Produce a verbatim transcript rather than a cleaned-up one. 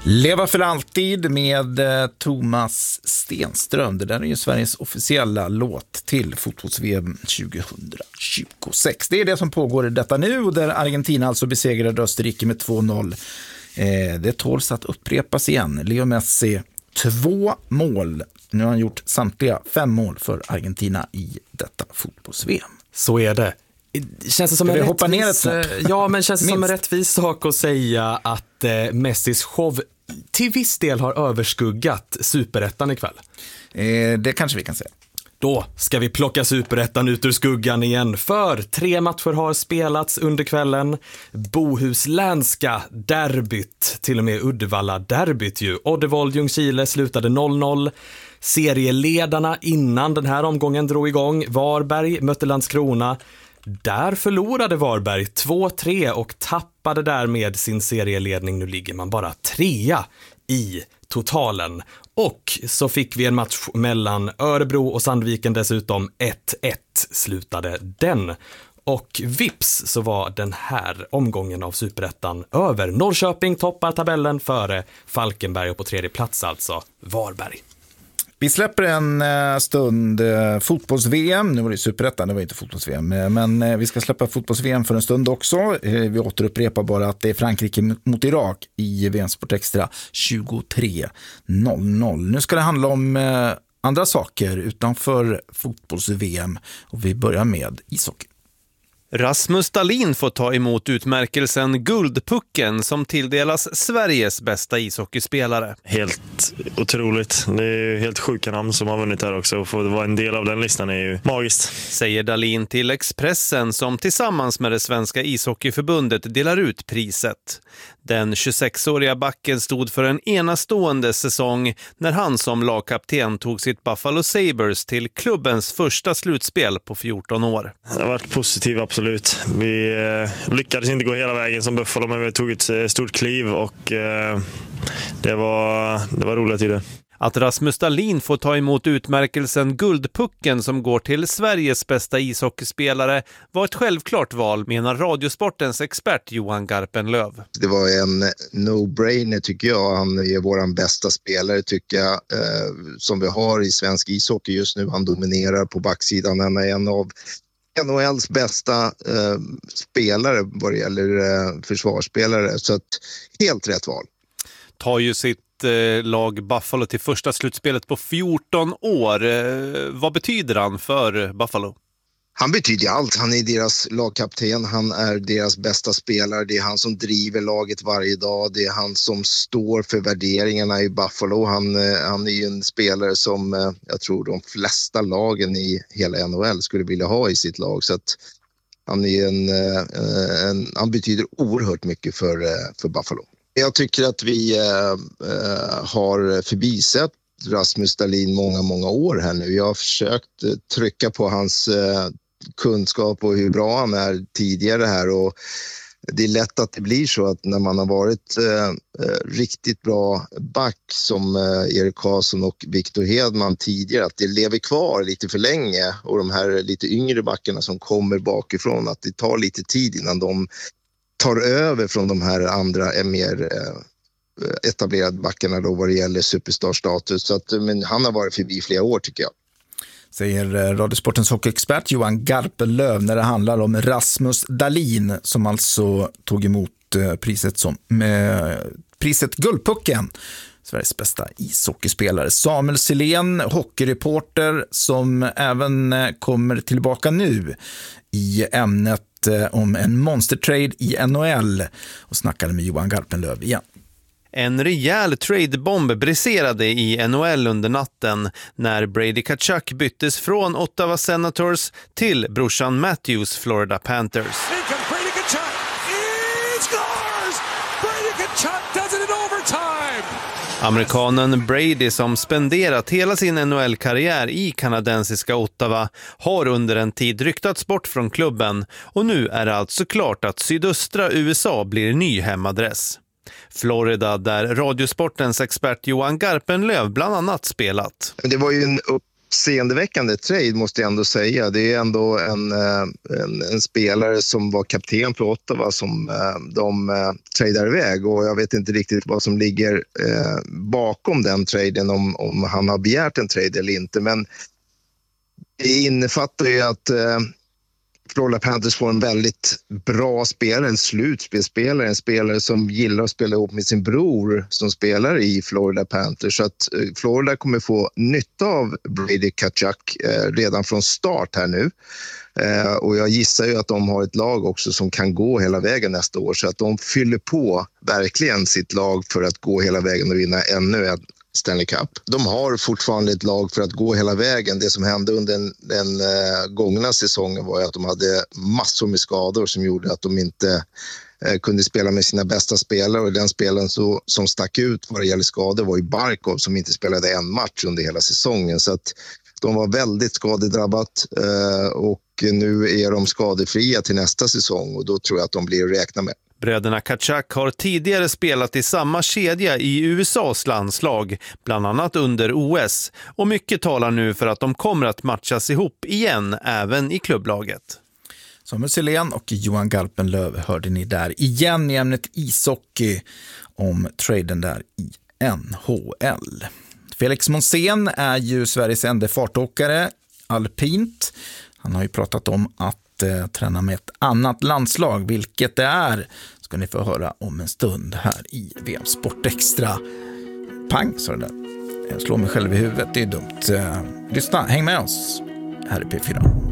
Leva för alltid med eh, Thomas Stenström. Det där är ju Sveriges officiella låt till fotbolls-V M tjugohundratjugosex. Det är det som pågår i detta nu, och där Argentina alltså besegrade Österrike med två noll. Eh, det tåls att upprepas igen. Leo Messi, två mål. Nu har han gjort samtliga fem mål för Argentina i detta fotbolls-V M. Så är det. Känns det som en rättvis, ja, men känns det som en rättvis sak att säga att eh, Messis show till viss del har överskuggat Superettan ikväll? Eh, det kanske vi kan säga. Då ska vi plocka Superettan ut ur skuggan igen, för tre matcher har spelats under kvällen. Bohuslänska derbyt, till och med Uddevalla derbyt ju. Oddevold Ljungskile slutade noll noll. Serieledarna innan den här omgången drog igång, Varberg mötte Landskrona. Där förlorade Varberg två tre och tappade därmed sin serieledning. Nu ligger man bara trea i totalen. Och så fick vi en match mellan Örebro och Sandviken dessutom. ett ett slutade den. Och vips så var den här omgången av Superettan över. Norrköping toppar tabellen före Falkenberg, och på tredje plats alltså Varberg. Vi släpper en stund fotbolls-V M. Nu var det Superettan, det var inte fotbolls-V M. Men vi ska släppa fotbolls-V M för en stund också. Vi återupprepar bara att det är Frankrike mot Irak i V M Sport Extra tjugotre noll noll. Nu ska det handla om andra saker utanför fotbolls-V M. Och vi börjar med ishockey. Rasmus Dahlin får ta emot utmärkelsen Guldpucken som tilldelas Sveriges bästa ishockeyspelare. Helt otroligt. Det är helt sjuka namn som har vunnit här också. Och få vara en del av den listan är ju magiskt. Säger Dahlin till Expressen, som tillsammans med det svenska ishockeyförbundet delar ut priset. Den tjugosexåriga backen stod för en enastående säsong när han som lagkapten tog sitt Buffalo Sabres till klubbens första slutspel på fjorton år. Det har varit positivt, absolut. Vi eh, lyckades inte gå hela vägen som Buffalo, men vi tog ett eh, stort kliv och eh, det var, det var roliga tider. Att Rasmus Dahlin får ta emot utmärkelsen Guldpucken som går till Sveriges bästa ishockeyspelare var ett självklart val, menar Radiosportens expert Johan Garpenlöv. Det var en no-brainer tycker jag. Han är våran bästa spelare tycker jag, eh, som vi har i svensk ishockey just nu. Han dominerar på backsidan. Han är en av N H L:s bästa eh, spelare vad det gäller eh, försvarsspelare. Så att, helt rätt val. Tar ju sitt lag Buffalo till första slutspelet på fjorton år. Vad betyder han för Buffalo? Han betyder allt. Han är deras lagkapten. Han är deras bästa spelare. Det är han som driver laget varje dag. Det är han som står för värderingarna i Buffalo. Han, han är ju en spelare som jag tror de flesta lagen i hela N H L skulle vilja ha i sitt lag. Så att han, är en, en, han betyder oerhört mycket för, för Buffalo. Jag tycker att vi äh, har förbisett Rasmus Dahlin många, många år här nu. Jag har försökt trycka på hans äh, kunskap och hur bra han är tidigare här. Och det är lätt att det blir så att när man har varit äh, riktigt bra back som äh, Erik Karlsson och Victor Hedman tidigare, att det lever kvar lite för länge. Och de här lite yngre backarna som kommer bakifrån, att det tar lite tid innan de tar över från de här andra mer eh, etablerade backarna då vad det gäller superstarstatus. Så att, men han har varit förbi flera år tycker jag. Säger Radiosportens hockeyexpert Johan Garpenlöv när det handlar om Rasmus Dahlin som alltså tog emot priset som med priset Guldpucken. Sveriges bästa ishockeyspelare. Samuel Silén, hockeyreporter som även kommer tillbaka nu i ämnet om en monstertrade i N H L och snackade med Johan Garpenlöv igen. En rejäl tradebomb briserade i N H L under natten när Brady Tkachuk byttes från Ottawa Senators till brorsan Matthews Florida Panthers. Brady Tkachuk, he scores! Brady Tkachuk does it in overtime! Amerikanen Brady, som spenderat hela sin N H L-karriär i kanadensiska Ottawa, har under en tid ryktats bort från klubben och nu är det alltså klart att sydöstra U S A blir ny hemadress. Florida, där Radiosportens expert Johan Garpenlöv bland annat spelat. Det var ju en uppseendeväckande trade måste jag ändå säga. Det är ändå en, en, en spelare som var kapten för Ottawa som de tradar iväg, och jag vet inte riktigt vad som ligger eh, bakom den traden, om, om han har begärt en trade eller inte, men det innefattar ju att eh, Florida Panthers får en väldigt bra spelare, en slutspelspelare, en spelare som gillar att spela ihop med sin bror som spelar i Florida Panthers. Så att Florida kommer få nytta av Brady Tkachuk eh, redan från start här nu. Eh, och jag gissar ju att de har ett lag också som kan gå hela vägen nästa år, så att de fyller på verkligen sitt lag för att gå hela vägen och vinna ännu en Stanley Cup. De har fortfarande ett lag för att gå hela vägen. Det som hände under den, den uh, gångna säsongen var att de hade massor med skador som gjorde att de inte uh, kunde spela med sina bästa spelare, och den spelaren så, som stack ut vad det gäller skador var ju Barkov, som inte spelade en match under hela säsongen. Så att de var väldigt skadedrabbat uh, och nu är de skadefria till nästa säsong, och då tror jag att de blir att räkna med. Bröderna Tkachuk har tidigare spelat i samma kedja i U S A:s landslag, bland annat under O S. Och mycket talar nu för att de kommer att matchas ihop igen, även i klubblaget. Samuel Silén och Johan Garpenlöv hörde ni där igen i ämnet ishockey om traden där i N H L. Felix Monsén är ju Sveriges enda fartåkare alpint. Han har ju pratat om att träna med ett annat landslag, vilket det är, ska ni få höra om en stund här i V M Sport Extra. Pang, så det där. Jag slår mig själv i huvudet, det är dumt. Lyssna, häng med oss här i P fyra.